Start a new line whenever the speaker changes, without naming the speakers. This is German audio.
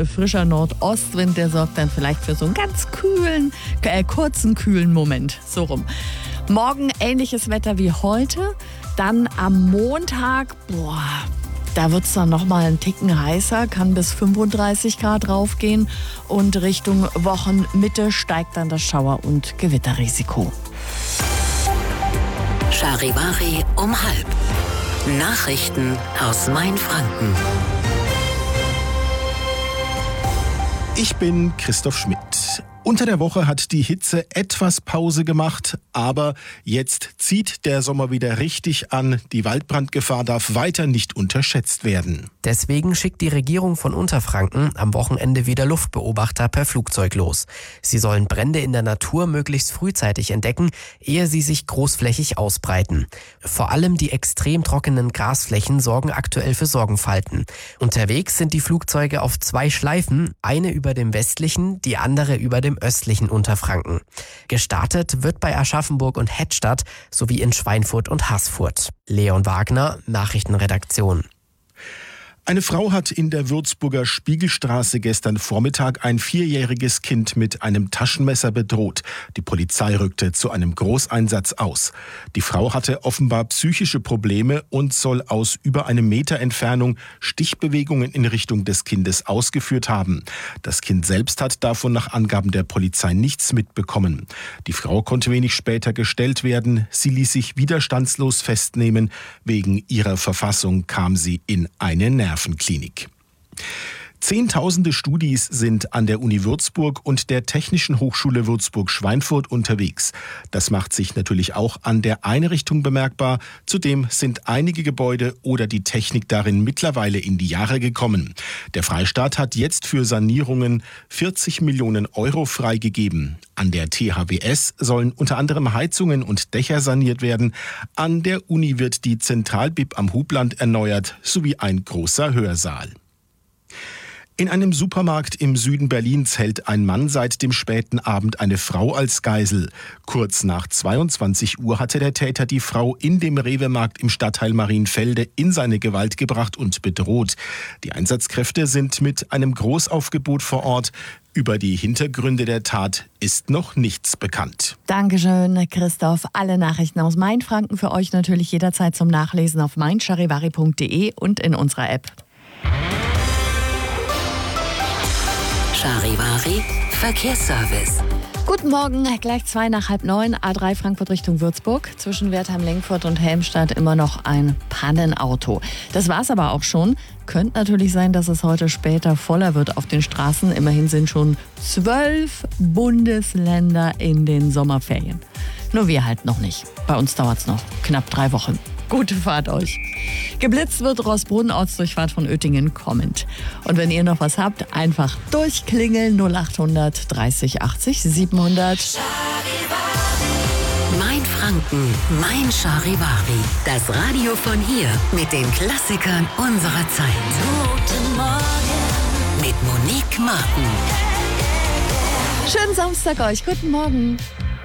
frischer Nordostwind, der sorgt dann vielleicht für so einen ganz kurzen, kühlen Moment. So rum. Morgen ähnliches Wetter wie heute. Dann am Montag, da wird es dann nochmal einen Ticken heißer, kann bis 35 Grad raufgehen. Und Richtung Wochenmitte steigt dann das Schauer- und Gewitterrisiko.
Charivari um 12:30. Nachrichten aus Mainfranken.
Ich bin Christoph Schmidt. Unter der Woche hat die Hitze etwas Pause gemacht, aber jetzt zieht der Sommer wieder richtig an. Die Waldbrandgefahr darf weiter nicht unterschätzt werden.
Deswegen schickt die Regierung von Unterfranken am Wochenende wieder Luftbeobachter per Flugzeug los. Sie sollen Brände in der Natur möglichst frühzeitig entdecken, ehe sie sich großflächig ausbreiten. Vor allem die extrem trockenen Grasflächen sorgen aktuell für Sorgenfalten. Unterwegs sind die Flugzeuge auf 2 Schleifen, eine über dem westlichen, die andere über dem östlichen Unterfranken. Gestartet wird bei Aschaffenburg und Hettstadt sowie in Schweinfurt und Haßfurt. Leon Wagner, Nachrichtenredaktion.
Eine Frau hat in der Würzburger Spiegelstraße gestern Vormittag ein 4-jähriges Kind mit einem Taschenmesser bedroht. Die Polizei rückte zu einem Großeinsatz aus. Die Frau hatte offenbar psychische Probleme und soll aus über einem Meter Entfernung Stichbewegungen in Richtung des Kindes ausgeführt haben. Das Kind selbst hat davon nach Angaben der Polizei nichts mitbekommen. Die Frau konnte wenig später gestellt werden. Sie ließ sich widerstandslos festnehmen. Wegen ihrer Verfassung kam sie in eine Nervenklinik. Zehntausende Studis sind an der Uni Würzburg und der Technischen Hochschule Würzburg-Schweinfurt unterwegs. Das macht sich natürlich auch an der Einrichtung bemerkbar. Zudem sind einige Gebäude oder die Technik darin mittlerweile in die Jahre gekommen. Der Freistaat hat jetzt für Sanierungen 40 Millionen Euro freigegeben. An der THWS sollen unter anderem Heizungen und Dächer saniert werden. An der Uni wird die Zentralbib am Hubland erneuert, sowie ein großer Hörsaal. In einem Supermarkt im Süden Berlins hält ein Mann seit dem späten Abend eine Frau als Geisel. Kurz nach 22 Uhr hatte der Täter die Frau in dem Rewe-Markt im Stadtteil Marienfelde in seine Gewalt gebracht und bedroht. Die Einsatzkräfte sind mit einem Großaufgebot vor Ort. Über die Hintergründe der Tat ist noch nichts bekannt.
Dankeschön, Christoph. Alle Nachrichten aus Mainfranken für euch natürlich jederzeit zum Nachlesen auf meincharivari.de und in unserer App.
Charivari Verkehrsservice.
Guten Morgen, gleich 8:02, A3 Frankfurt Richtung Würzburg. Zwischen Wertheim-Lengfurt und Helmstadt immer noch ein Pannenauto. Das war's aber auch schon. Könnte natürlich sein, dass es heute später voller wird auf den Straßen. Immerhin sind schon 12 Bundesländer in den Sommerferien. Nur wir halt noch nicht. Bei uns dauert's noch knapp 3 Wochen. Gute Fahrt euch. Geblitzt wird Rossbrunn, Ortsdurchfahrt von Oettingen kommend. Und wenn ihr noch was habt, einfach durchklingeln 0800 30 80 700.
Mainfranken, mein Charivari. Das Radio von hier mit den Klassikern unserer Zeit. Guten Morgen mit Monique Martin.
Schönen Samstag euch. Guten Morgen.